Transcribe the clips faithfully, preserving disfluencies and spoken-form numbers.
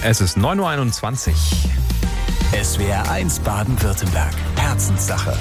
Es ist neun Uhr einundzwanzig. S W R eins Baden-Württemberg. Herzenssache.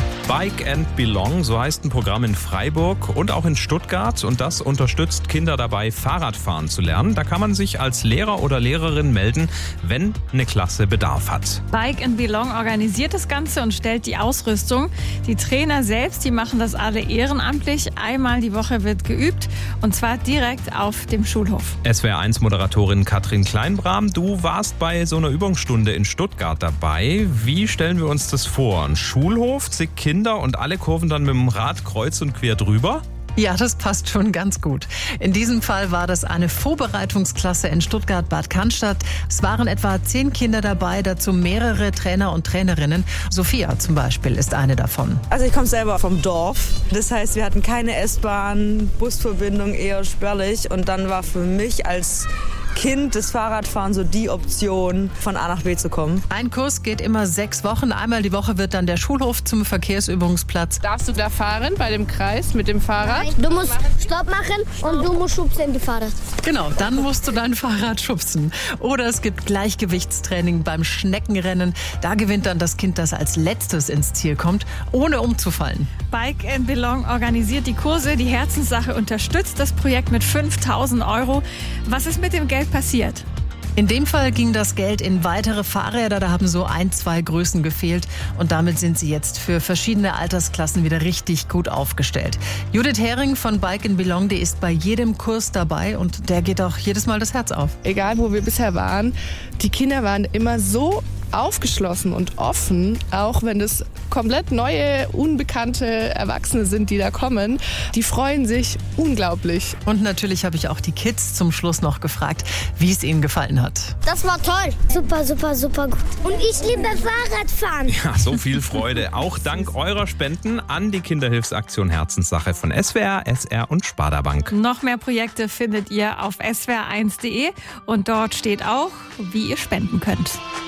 Bike and Belong, so heißt ein Programm in Freiburg und auch in Stuttgart. Und das unterstützt Kinder dabei, Fahrradfahren zu lernen. Da kann man sich als Lehrer oder Lehrerin melden, wenn eine Klasse Bedarf hat. Bike and Belong organisiert das Ganze und stellt die Ausrüstung. Die Trainer selbst, die machen das alle ehrenamtlich. Einmal die Woche wird geübt und zwar direkt auf dem Schulhof. S W R eins Moderatorin Katrin Kleinbram, du warst bei so einer Übungsstunde in Stuttgart dabei. Wie stellen wir uns das vor? Ein Schulhof, zig Kinder und alle kurven dann mit dem Rad kreuz und quer drüber? Ja, das passt schon ganz gut. In diesem Fall war das eine Vorbereitungsklasse in Stuttgart-Bad Cannstatt. Es waren etwa zehn Kinder dabei, dazu mehrere Trainer und Trainerinnen. Sophia zum Beispiel ist eine davon. Also ich komme selber vom Dorf. Das heißt, wir hatten keine S-Bahn, Busverbindung, eher spärlich. Und dann war für mich als Kind das Fahrradfahren so die Option, von A nach B zu kommen. Ein Kurs geht immer sechs Wochen. Einmal die Woche wird dann der Schulhof zum Verkehrsübungsplatz. Darfst du da fahren bei dem Kreis mit dem Fahrrad? Nein, du musst Stopp machen und du musst schubsen die Fahrrad. Genau, dann musst du dein Fahrrad schubsen. Oder es gibt Gleichgewichtstraining beim Schneckenrennen. Da gewinnt dann das Kind, das als letztes ins Ziel kommt, ohne umzufallen. Bike and Belong organisiert die Kurse. Die Herzenssache unterstützt das Projekt mit fünftausend Euro. Was ist mit dem Geld passiert? In dem Fall ging das Geld in weitere Fahrräder, da haben so ein, zwei Größen gefehlt und damit sind sie jetzt für verschiedene Altersklassen wieder richtig gut aufgestellt. Judith Hering von Bike and Belong, die ist bei jedem Kurs dabei und der geht auch jedes Mal das Herz auf. Egal, wo wir bisher waren, die Kinder waren immer so aufgeschlossen und offen, auch wenn es komplett neue, unbekannte Erwachsene sind, die da kommen. Die freuen sich unglaublich. Und natürlich habe ich auch die Kids zum Schluss noch gefragt, wie es ihnen gefallen hat. Das war toll. Super, super, super gut. Und ich liebe Fahrradfahren. Ja, so viel Freude. Auch dank eurer Spenden an die Kinderhilfsaktion Herzenssache von S W R, S R und Sparda Bank. Noch mehr Projekte findet ihr auf S W R eins punkt de und dort steht auch, wie ihr spenden könnt.